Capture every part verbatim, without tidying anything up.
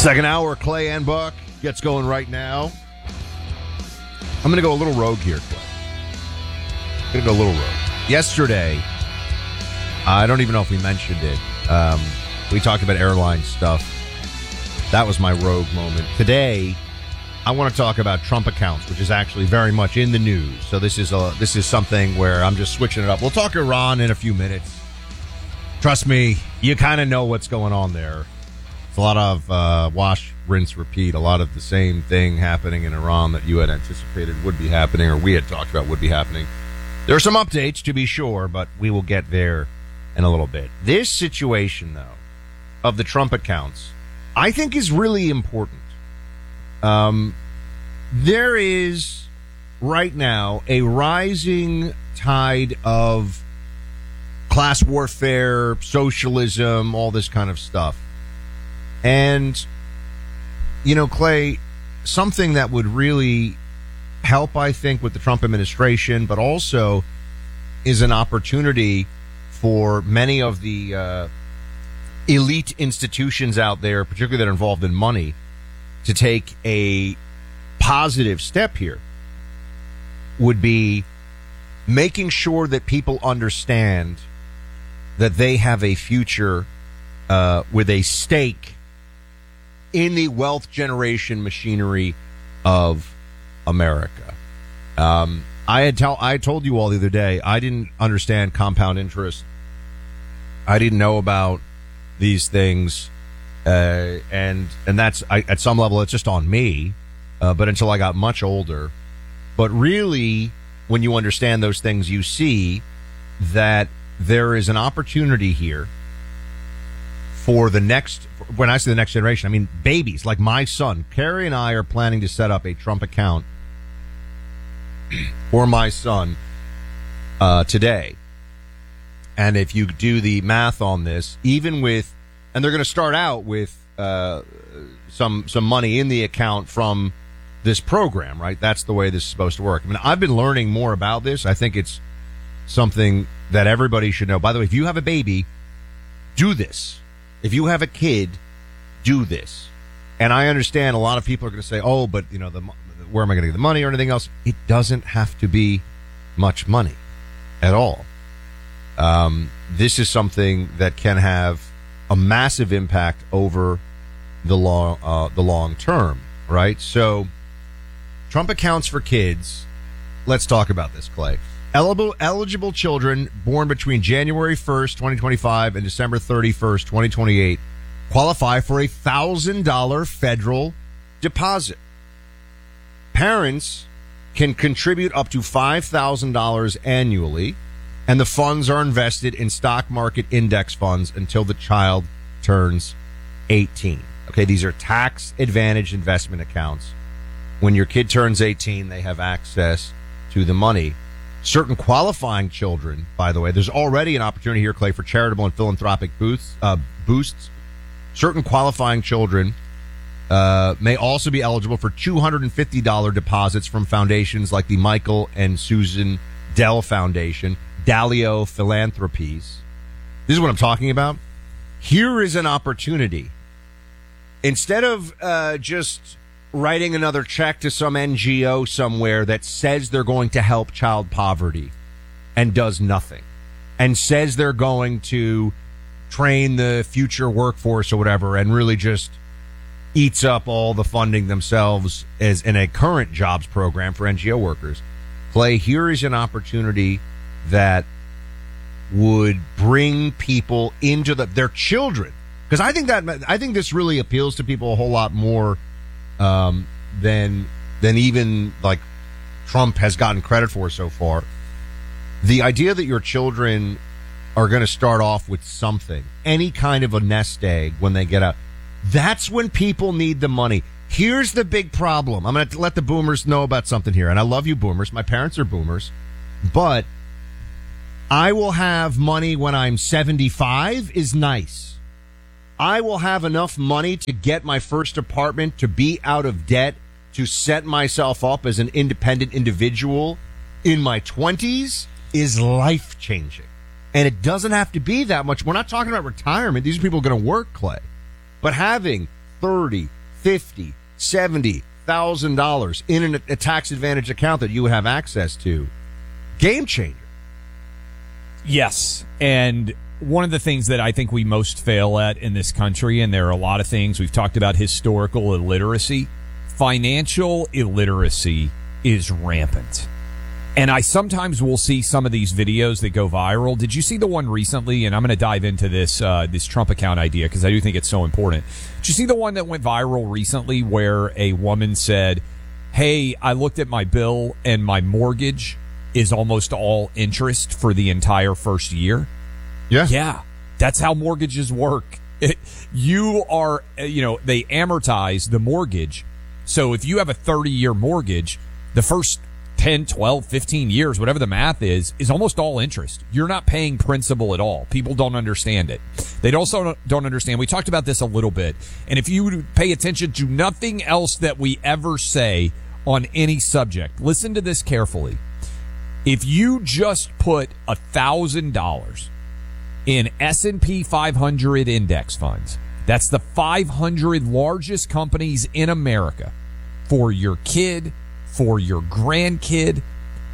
Second hour, Clay and Buck gets going right now. I'm going to go a little rogue here, Clay. I'm going to go a little rogue. Yesterday, I don't even know if we mentioned it. Um, we talked about airline stuff. That was my rogue moment. Today, I want to talk about Trump accounts, which is actually very much in the news. So this is a this is something where I'm just switching it up. We'll talk Iran in a few minutes. Trust me, you kind of know what's going on there. It's a lot of uh, wash, rinse, repeat. A lot of the same thing happening in Iran that you had anticipated would be happening, or we had talked about would be happening. There are some updates, to be sure, but we will get there in a little bit. This situation, though, of the Trump accounts, I think is really important. Um, there is, right now, a rising tide of class warfare, socialism, all this kind of stuff. And, you know, Clay, something that would really help, I think, with the Trump administration, but also is an opportunity for many of the uh, elite institutions out there, particularly that are involved in money, to take a positive step here, would be making sure that people understand that they have a future uh, with a stake in the wealth generation machinery of America. Um, I had tell I told you all the other day, I didn't understand compound interest. I didn't know about these things, uh, and and that's I, at some level it's just on me. Uh, but until I got much older, but really, when you understand those things, you see that there is an opportunity here for the next, when I say the next generation, I mean babies, like my son. Carrie and I are planning to set up a Trump account for my son uh, today. And if you do the math on this, even with, and they're going to start out with uh, some some money in the account from this program, right? That's the way this is supposed to work. I mean, I've been learning more about this. I think it's something that everybody should know. By the way, if you have a baby, do this. If you have a kid, do this. And I understand a lot of people are going to say, oh, but, you know, the, where am I going to get the money or anything else? It doesn't have to be much money at all. Um, this is something that can have a massive impact over the long, uh, the long term, right? So, Trump accounts for kids. Let's talk about this, Clay. Eligible, eligible children born between January first, twenty twenty-five and December thirty-first, twenty twenty-eight qualify for a one thousand dollars federal deposit. Parents can contribute up to five thousand dollars annually, and the funds are invested in stock market index funds until the child turns eighteen. Okay, these are tax-advantaged investment accounts. When your kid turns eighteen, they have access to the money. Certain qualifying children, by the way, there's already an opportunity here, Clay, for charitable and philanthropic boosts. Uh, boosts. Certain qualifying children uh, may also be eligible for two hundred fifty dollars deposits from foundations like the Michael and Susan Dell Foundation, Dalio Philanthropies. This is what I'm talking about. Here is an opportunity. Instead of uh, just writing another check to some N G O somewhere that says they're going to help child poverty and does nothing, and says they're going to train the future workforce or whatever, and really just eats up all the funding themselves as in a current jobs program for N G O workers. Clay, here is an opportunity that would bring people into the, their children. Because I think that, I think this really appeals to people a whole lot more Um, than than even like Trump has gotten credit for so far. The idea that your children are going to start off with something, any kind of a nest egg when they get out, that's when people need the money. Here's the big problem. I'm going to let the boomers know about something here. And I love you boomers. My parents are boomers. But I will have money when I'm seventy-five is nice. I will have enough money to get my first apartment, to be out of debt, to set myself up as an independent individual in my twenties is life-changing. And it doesn't have to be that much. We're not talking about retirement. These are people going to work, Clay. But having thirty, fifty, seventy thousand dollars in an, a tax advantage account that you would have access to. Game changer. Yes, and one of the things that I think we most fail at in this country, and there are a lot of things, we've talked about historical illiteracy, financial illiteracy is rampant. And I sometimes will see some of these videos that go viral. Did you see the one recently? And I'm going to dive into this uh, this Trump account idea because I do think it's so important. Did you see the one that went viral recently where a woman said, hey, I looked at my bill and my mortgage is almost all interest for the entire first year? Yeah. Yeah. That's how mortgages work. It, you are, you know, they amortize the mortgage. So if you have a thirty-year mortgage, the first ten, twelve, fifteen years, whatever the math is, is almost all interest. You're not paying principal at all. People don't understand it. They also don't understand. We talked about this a little bit. And if you pay attention to nothing else that we ever say on any subject, listen to this carefully. If you just put one thousand dollars in S and P five hundred index funds, that's the five hundred largest companies in America, for your kid, for your grandkid,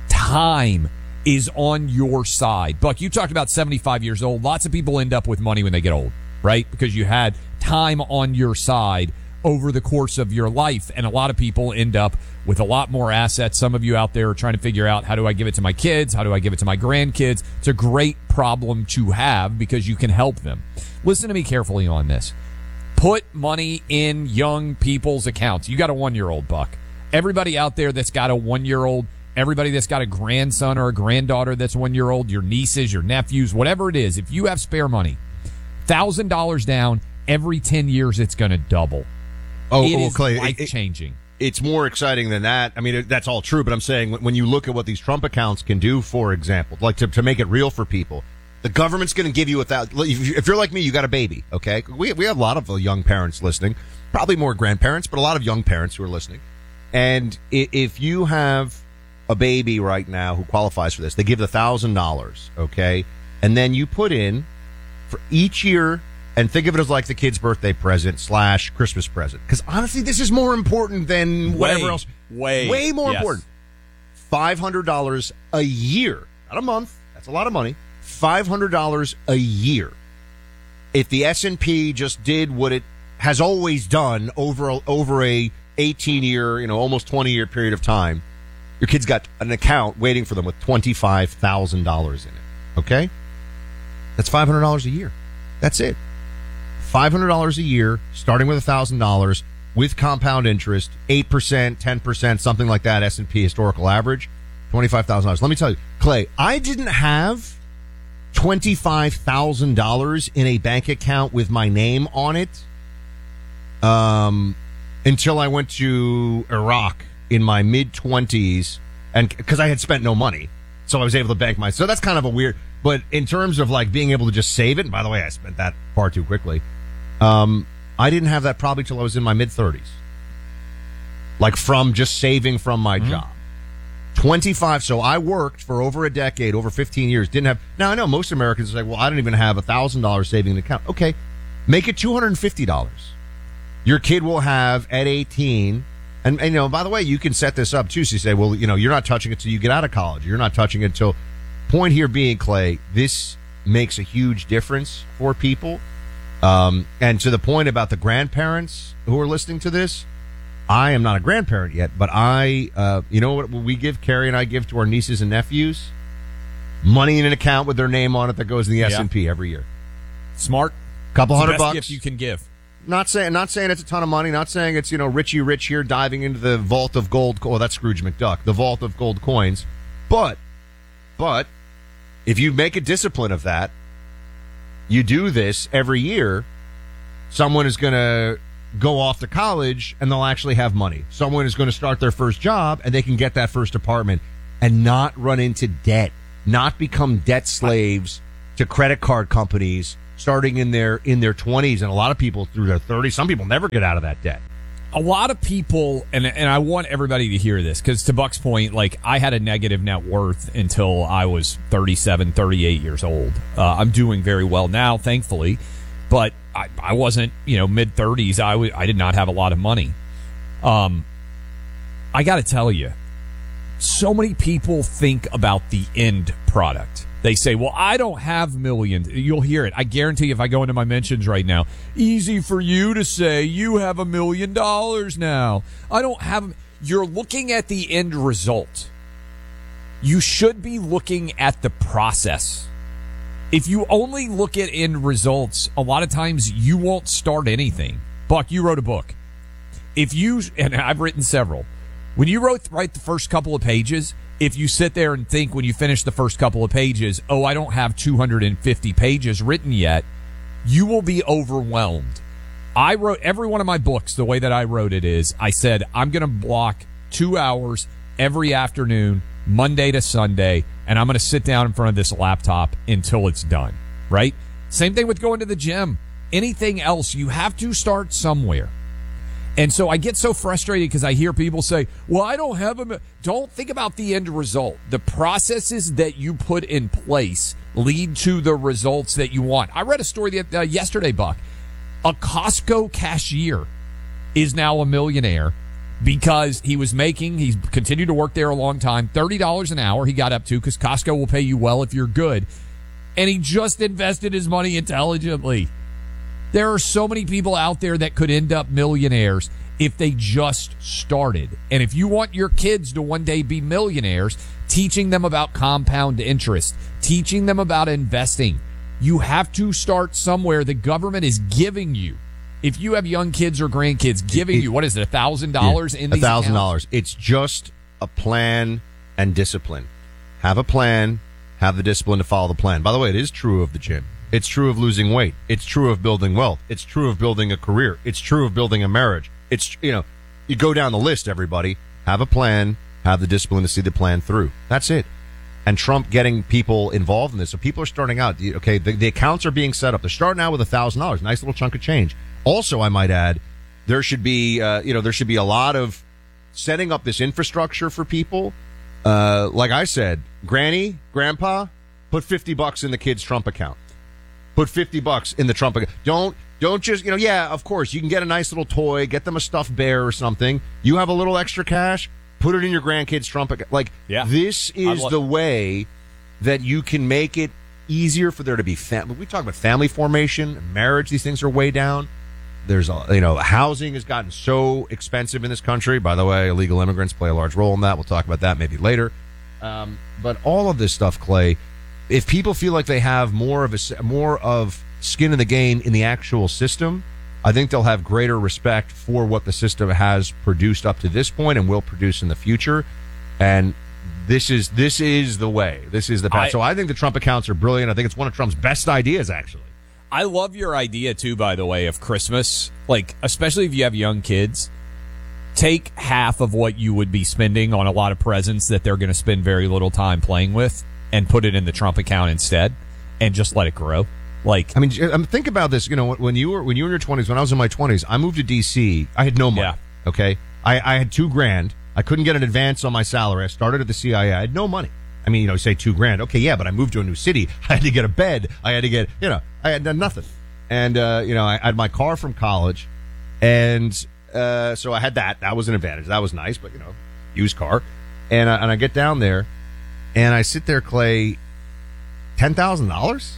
time is on your side. Buck, you talked about seventy-five years old. Lots of people end up with money when they get old, right? Because you had time on your side over the course of your life. And a lot of people end up with a lot more assets. Some of you out there are trying to figure out, how do I give it to my kids? How do I give it to my grandkids? It's a great problem to have because you can help them. Listen to me carefully on this. Put money in young people's accounts. You got a one-year-old, Buck. Everybody out there that's got a one-year-old, everybody that's got a grandson or a granddaughter that's one-year-old, your nieces, your nephews, whatever it is, if you have spare money, one thousand dollars down, every ten years it's going to double. Oh, it well, is Clay, life-changing. It, it's more exciting than that. I mean, it, that's all true, but I'm saying when you look at what these Trump accounts can do, for example, like to, to make it real for people, the government's going to give you a thousand. If you're like me, you got a baby, okay? We, we have a lot of young parents listening, probably more grandparents, but a lot of young parents who are listening. And if you have a baby right now who qualifies for this, they give the one thousand dollars, okay? And then you put in for each year, and think of it as like the kid's birthday present slash Christmas present. Because honestly, this is more important than whatever way, else. Way, way more yes. important. five hundred dollars a year. Not a month. That's a lot of money. five hundred dollars a year. If the S and P just did what it has always done over a, over a eighteen-year, you know, almost twenty-year period of time, your kid's got an account waiting for them with twenty-five thousand dollars in it. Okay? That's five hundred dollars a year. That's it. five hundred dollars a year, starting with one thousand dollars, with compound interest, eight percent, ten percent, something like that, S and P historical average, twenty-five thousand dollars. Let me tell you, Clay, I didn't have twenty-five thousand dollars in a bank account with my name on it um, until I went to Iraq in my mid-twenties, and because I had spent no money, so I was able to bank my... So that's kind of a weird... But in terms of like being able to just save it, and by the way, I spent that far too quickly, um, I didn't have that probably till I was in my mid-thirties. Like from just saving from my mm-hmm. job. twenty-five, so I worked for over a decade, over fifteen years, didn't have... Now, I know most Americans are like, well, I don't even have one thousand dollars saving in an account. Okay, make it two hundred fifty dollars. Your kid will have at eighteen... And, and, you know, by the way, you can set this up, too. So you say, well, you know, you're not touching it till you get out of college. You're not touching it until... Point here being, Clay, this makes a huge difference for people. Um, and to the point about the grandparents who are listening to this, I am not a grandparent yet, but I, uh, you know what we give, Carrie and I give to our nieces and nephews? Money in an account with their name on it that goes in the yeah. S and P every year. Smart. Couple it's hundred the best bucks. gift you can give. Not saying, not saying it's a ton of money. Not saying it's, you know, Richie Rich here diving into the vault of gold. Oh, that's Scrooge McDuck. The vault of gold coins. But, but, if you make a discipline of that, you do this every year, someone is going to go off to college and they'll actually have money. Someone is going to start their first job and they can get that first apartment and not run into debt, not become debt slaves to credit card companies starting in their in their twenties, and a lot of people through their thirties. Some people never get out of that debt. A lot of people, and and I want everybody to hear this, because to Buck's point, like, I had a negative net worth until I was thirty-seven, thirty-eight years old. Uh, I'm doing very well now, thankfully, but I, I wasn't, you know, mid thirties. I w- I did not have a lot of money. Um, I got to tell you, so many people think about the end product. They say, well, I don't have millions. You'll hear it. I guarantee if I go into my mentions right now, easy for you to say you have a million dollars now. I don't have. You're looking at the end result. You should be looking at the process. If you only look at end results, a lot of times you won't start anything. Buck, you wrote a book. If you, and I've written several, when you wrote write the first couple of pages, if you sit there and think when you finish the first couple of pages, oh, I don't have two hundred fifty pages written yet, you will be overwhelmed. I wrote every one of my books, the way that I wrote it is, I said, I'm going to block two hours every afternoon, Monday to Sunday, and I'm going to sit down in front of this laptop until it's done, right? Same thing with going to the gym. Anything else, you have to start somewhere. And so I get so frustrated because I hear people say, well, I don't have a... Don't think about the end result. The processes that you put in place lead to the results that you want. I read a story that, uh, yesterday, Buck. A Costco cashier is now a millionaire because he was making, he's continued to work there a long time, thirty dollars an hour he got up to because Costco will pay you well if you're good. And he just invested his money intelligently. There are so many people out there that could end up millionaires if they just started. And if you want your kids to one day be millionaires, teaching them about compound interest, teaching them about investing, you have to start somewhere. The government is giving you, if you have young kids or grandkids, giving it, you, what is it, one thousand dollars yeah, in these one thousand dollars. It's just a plan and discipline. Have a plan, have the discipline to follow the plan. By the way, it is true of the gym. It's true of losing weight. It's true of building wealth. It's true of building a career. It's true of building a marriage. It's, you know, you go down the list, everybody. Have a plan, have the discipline to see the plan through. That's it. And Trump getting people involved in this. So people are starting out, okay, the, the accounts are being set up. They're starting out with one thousand dollars. Nice little chunk of change. Also, I might add, there should be, uh, you know, there should be a lot of setting up this infrastructure for people. Uh, like I said, Granny, Grandpa, put fifty bucks in the kid's Trump account. Put fifty bucks in the Trump account. Don't, don't just, you know, yeah, of course, you can get a nice little toy, get them a stuffed bear or something. You have a little extra cash, put it in your grandkid's Trump account. Like, yeah. This is the way that you can make it easier for there to be family. We talk about family formation, marriage, these things are way down. There's, a, you know, housing has gotten so expensive in this country. By the way, illegal immigrants play a large role in that. We'll talk about that maybe later. Um, but all of this stuff, Clay, if people feel like they have more of a more of skin in the game in the actual system, I think they'll have greater respect for what the system has produced up to this point and will produce in the future. And this is this is the way. This is the path. I, so I think the Trump accounts are brilliant. I think it's one of Trump's best ideas, actually. I love your idea, too, by the way, of Christmas. Like, especially if you have young kids, take half of what you would be spending on a lot of presents that they're going to spend very little time playing with and put it in the Trump account instead and just let it grow. Like, I mean, think about this. You know, when you were when you were in your twenties, when I was in my twenties, I moved to D C. I had no money. Yeah. Okay, I, I had two grand. I couldn't get an advance on my salary. I started at the C I A. I had no money. I mean, you know, say two grand. Okay, yeah, but I moved to a new city. I had to get a bed. I had to get, you know, I had done nothing. And, uh, you know, I had my car from college. And uh, so I had that. That was an advantage. That was nice, but, you know, used car. And, uh, and I get down there, and I sit there, Clay, ten thousand dollars?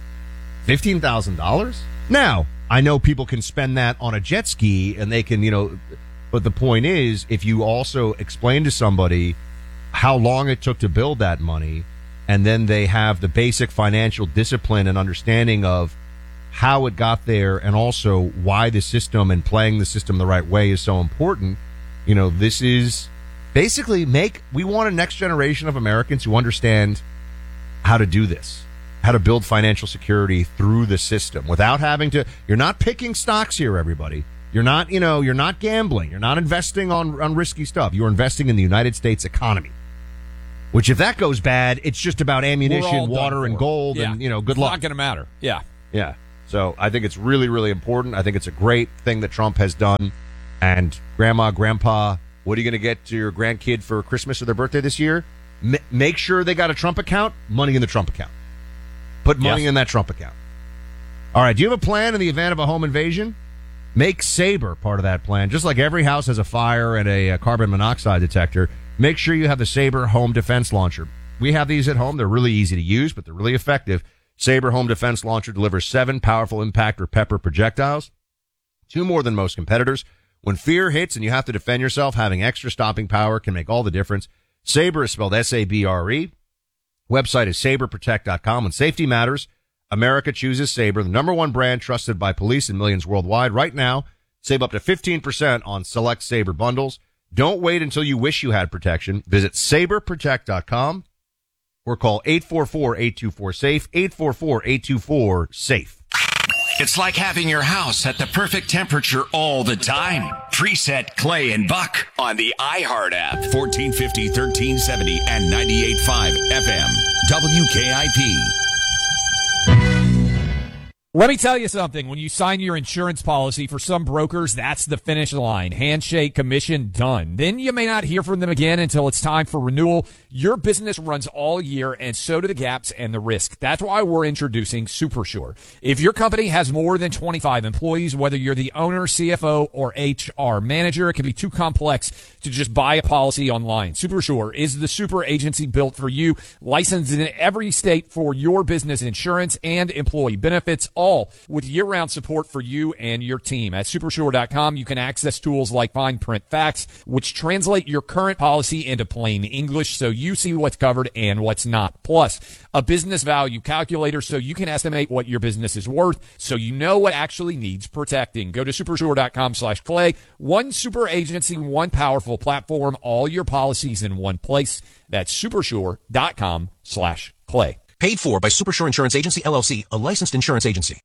fifteen thousand dollars? Now, I know people can spend that on a jet ski, and they can, you know, but the point is, if you also explain to somebody how long it took to build that money, and then they have the basic financial discipline and understanding of how it got there and also why the system and playing the system the right way is so important. You know, this is basically make, we want a next generation of Americans who understand how to do this, how to build financial security through the system without having to, you're not picking stocks here, everybody. You're not, you know, you're not gambling. You're not investing on, on risky stuff. You're investing in the United States economy. Which, if that goes bad, it's just about ammunition, water, and gold, yeah. and, you know, good it's luck. It's not going to matter. Yeah. Yeah. So I think it's really, really important. I think it's a great thing that Trump has done. And Grandma, Grandpa, what are you going to get to your grandkid for Christmas or their birthday this year? M- make sure they got a Trump account, money in the Trump account. Put money yes. in that Trump account. All right, do you have a plan in the event of a home invasion? Make Sabre part of that plan. Just like every house has a fire and a, a carbon monoxide detector, make sure you have the Sabre Home Defense Launcher. We have these at home. They're really easy to use, but they're really effective. Sabre Home Defense Launcher delivers seven powerful impact or pepper projectiles, two more than most competitors. When fear hits and you have to defend yourself, having extra stopping power can make all the difference. Sabre is spelled S A B R E. Website is sabre protect dot com. When safety matters, America chooses Sabre, the number one brand trusted by police and millions worldwide. Right now, save up to fifteen percent on select Sabre bundles. Don't wait until you wish you had protection. Visit sabre protect dot com or call eight four four, eight two four, SAFE, eight four four, eight two four, SAFE. It's like having your house at the perfect temperature all the time. Preset Clay and Buck on the iHeart app. fourteen fifty, thirteen seventy, and ninety-eight point five F M. W K I P. Let me tell you something. When you sign your insurance policy, for some brokers, that's the finish line. Handshake, commission, done. Then you may not hear from them again until it's time for renewal. Your business runs all year, and so do the gaps and the risk. That's why we're introducing SuperSure. If your company has more than twenty-five employees, whether you're the owner, C F O, or H R manager, it can be too complex to just buy a policy online. SuperSure is the super agency built for you, licensed in every state for your business insurance and employee benefits, all with year-round support for you and your team. At supersure dot com, you can access tools like Fine Print Facts, which translate your current policy into plain English so you see what's covered and what's not. Plus, a business value calculator so you can estimate what your business is worth so you know what actually needs protecting. Go to supersure dot com slash clay. One super agency, one powerful platform, all your policies in one place. That's supersure dot com slash clay. Paid for by Supersure Insurance Agency, L L C, a licensed insurance agency.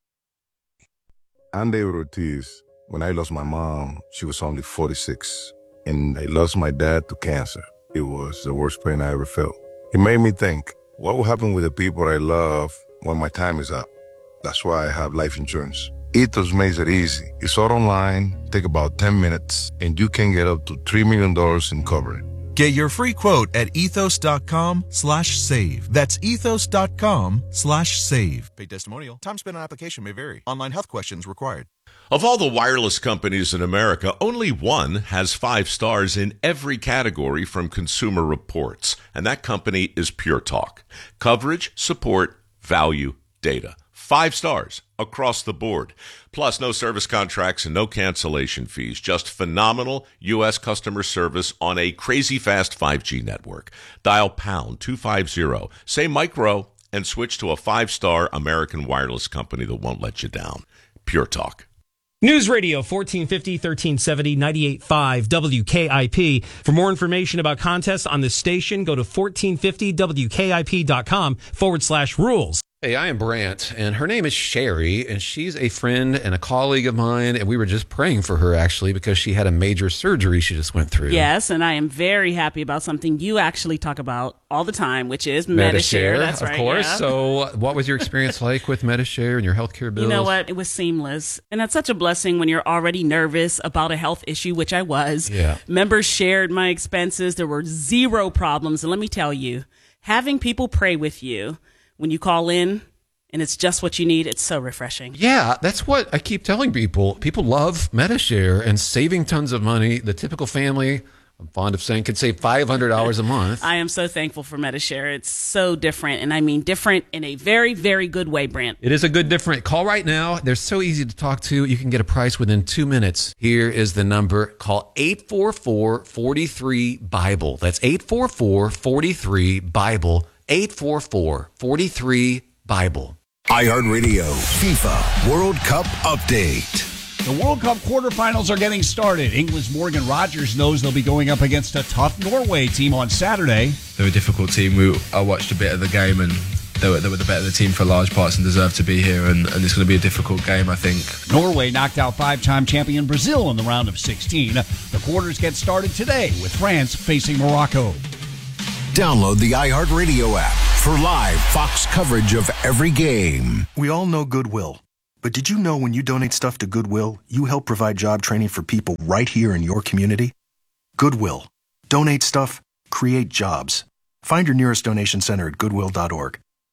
I'm David Ortiz. When I lost my mom, she was only forty-six, and I lost my dad to cancer. It was the worst pain I ever felt. It made me think, what will happen with the people I love when my time is up? That's why I have life insurance. Ethos makes it easy. It's all online, take about ten minutes, and you can get up to three million dollars in coverage. Get your free quote at ethos dot com slash save. That's ethos dot com slash save. Paid testimonial. Time spent on application may vary. Online health questions required. Of all the wireless companies in America, only one has five stars in every category from Consumer Reports, and that company is Pure Talk. Coverage, support, value, data. Five stars across the board. Plus, no service contracts and no cancellation fees. Just phenomenal U S customer service on a crazy fast five G network. Dial pound two fifty, say micro, and switch to a five-star American wireless company that won't let you down. Pure Talk. News Radio fourteen fifty, thirteen seventy, ninety-eight point five W K I P. For more information about contests on this station, go to fourteen fifty W K I P dot com forward slash rules. Hey, I am Brant, and her name is Sherry, and she's a friend and a colleague of mine, and we were just praying for her, actually, because she had a major surgery she just went through. Yes, and I am very happy about something you actually talk about all the time, which is Medi-Share. That's of right, course. yeah. So what was your experience like with Medi-Share and your healthcare bills? You know what? It was seamless. And that's such a blessing when you're already nervous about a health issue, which I was. Yeah. Members shared my expenses. There were zero problems. And let me tell you, having people pray with you when you call in, and it's just what you need, it's so refreshing. Yeah, that's what I keep telling people. People love Medi-Share and saving tons of money. The typical family, I'm fond of saying, can save five hundred dollars a month. I am so thankful for Medi-Share. It's so different, and I mean different in a very, very good way, Brant. It is a good different. Call right now. They're so easy to talk to. You can get a price within two minutes. Here is the number. Call eight four four, four three, BIBLE. That's eight four four, four three, BIBLE. eight four four, four three, BIBLE. iHeartRadio FIFA World Cup Update. The World Cup quarterfinals are getting started. England's Morgan Rogers knows they'll be going up against a tough Norway team on Saturday. They're a difficult team. We, I watched a bit of the game and they were, they were the better team for large parts and deserve to be here, and, and it's going to be a difficult game, I think. Norway knocked out five-time champion Brazil in the round of sixteen. The quarters get started today with France facing Morocco. Download the iHeartRadio app for live Fox coverage of every game. We all know Goodwill. But did you know when you donate stuff to Goodwill, you help provide job training for people right here in your community? Goodwill. Donate stuff, create jobs. Find your nearest donation center at goodwill dot org.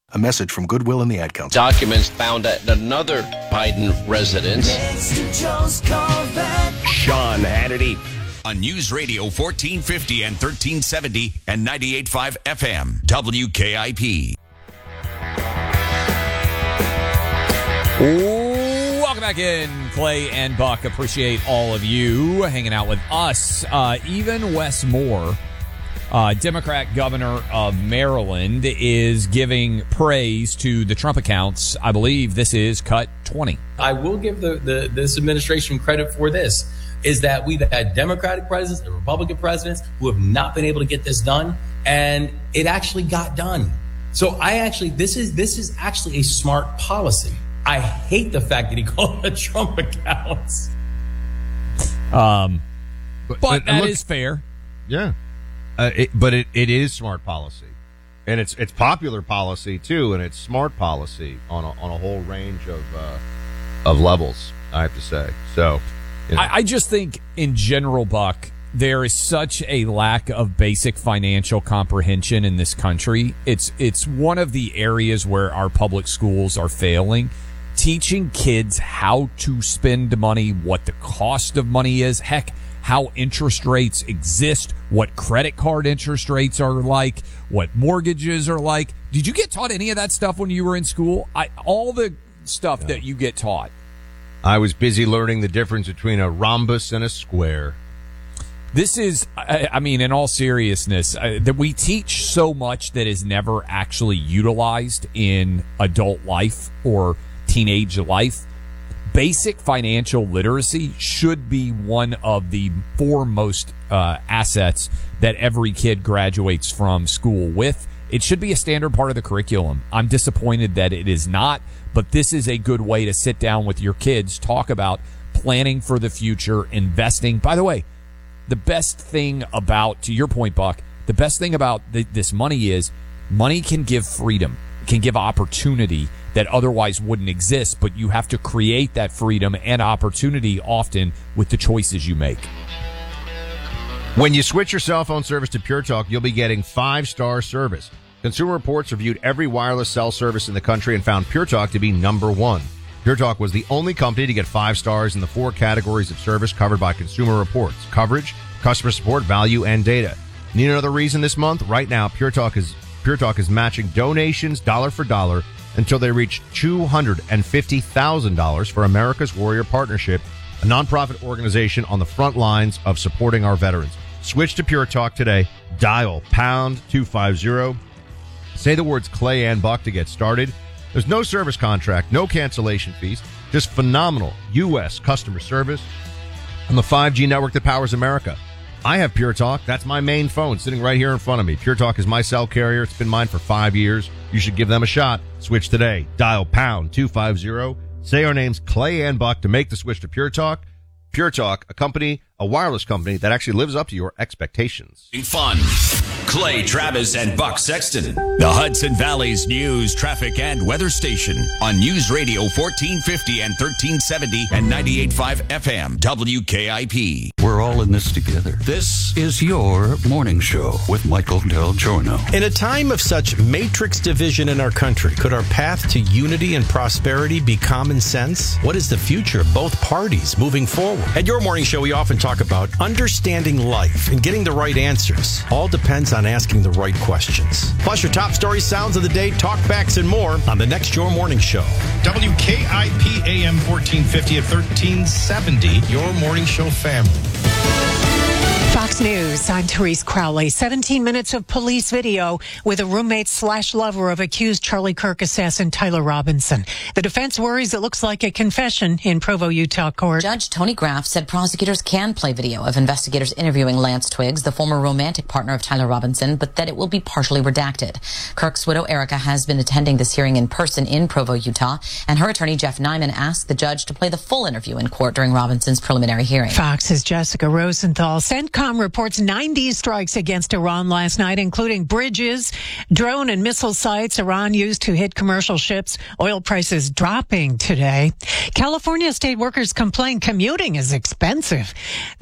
A message from Goodwill and the Ad Council. Documents found at another Biden residence. Sean Hannity on News Radio fourteen fifty and thirteen seventy and ninety-eight point five F M W K I P. Welcome back in, Clay and Buck. Appreciate all of you hanging out with us. Uh, even Wes Moore, uh, Democrat governor of Maryland, is giving praise to the Trump accounts. I believe this is cut twenty. I will give the, the this administration credit for this, is that we've had Democratic presidents and Republican presidents who have not been able to get this done, and it actually got done. So I actually, this is this is actually a smart policy. I hate the fact that he called it Trump accounts. Um, but, but that look, is fair. Yeah, uh, it, but it, it is smart policy, and it's it's popular policy too, and it's smart policy on a, on a whole range of uh, of levels. I have to say. So, you know. I, I just think in general, Buck, there is such a lack of basic financial comprehension in this country. It's it's one of the areas where our public schools are failing. Teaching kids how to spend money, what the cost of money is, heck, how interest rates exist, what credit card interest rates are like, what mortgages are like. Did you get taught any of that stuff when you were in school? I, all the stuff yeah. that you get taught. I was busy learning the difference between a rhombus and a square. This is, I, I mean, in all seriousness, uh, that we teach so much that is never actually utilized in adult life or teenage life. Basic financial literacy should be one of the foremost uh, assets that every kid graduates from school with. It should be a standard part of the curriculum. I'm disappointed that it is not, but this is a good way to sit down with your kids, talk about planning for the future, investing. By the way, the best thing about, to your point, Buck, the best thing about th- this money is money can give freedom, can give opportunity that otherwise wouldn't exist, but you have to create that freedom and opportunity often with the choices you make. When you switch your cell phone service to Pure Talk, you'll be getting five-star service. Consumer Reports reviewed every wireless cell service in the country and found Pure Talk to be number one. Pure Talk was the only company to get five stars in the four categories of service covered by Consumer Reports: coverage, customer support, value, and data. Need another reason this month? Right now, Pure Talk is Pure Talk is matching donations dollar for dollar until they reach two hundred fifty thousand dollars for America's Warrior Partnership, a nonprofit organization on the front lines of supporting our veterans. Switch to Pure Talk today. Dial pound two fifty. Say the words Clay and Buck to get started. There's no service contract, no cancellation fees, just phenomenal U S customer service on the five G network that powers America. I have Pure Talk. That's my main phone sitting right here in front of me. Pure Talk is my cell carrier. It's been mine for five years. You should give them a shot. Switch today. Dial pound two fifty. Say our names, Clay and Buck, to make the switch to Pure Talk. Pure Talk, a company, a wireless company that actually lives up to your expectations. Fun. Clay Travis and Buck Sexton. The Hudson Valley's news, traffic, and weather station on News Radio fourteen fifty and thirteen seventy and ninety-eight point five F M W K I P. We're all in this together. This is your morning show with Michael Del Giorno. In a time of such matrix division in our country, could our path to unity and prosperity be common sense? What is the future of both parties moving forward? At your morning show, we often talk about understanding life and getting the right answers. All depends on asking the right questions. Plus your top stories, sounds of the day, talkbacks, and more on the next Your Morning Show. W K I P A M fourteen fifty at thirteen seventy, Your Morning Show family. Fox News, I'm Therese Crowley. seventeen minutes of police video with a roommate slash lover of accused Charlie Kirk assassin Tyler Robinson. The defense worries it looks like a confession in Provo, Utah court. Judge Tony Graff said prosecutors can play video of investigators interviewing Lance Twiggs, the former romantic partner of Tyler Robinson, but that it will be partially redacted. Kirk's widow, Erica, has been attending this hearing in person in Provo, Utah, and her attorney, Jeff Nyman, asked the judge to play the full interview in court during Robinson's preliminary hearing. Fox's Jessica Rosenthal. CENTCOM reports ninety strikes against Iran last night, including bridges, drone and missile sites Iran used to hit commercial ships. Oil prices dropping today. California state workers complain commuting is expensive.